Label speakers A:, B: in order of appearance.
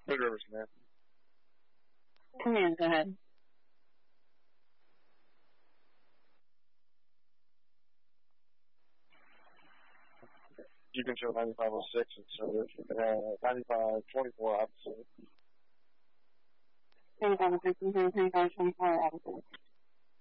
A: Hood Rivers, man.
B: Yeah, go ahead.
A: You can show 9506 and service. 9524, obviously.
B: 2506 and 2524, obviously.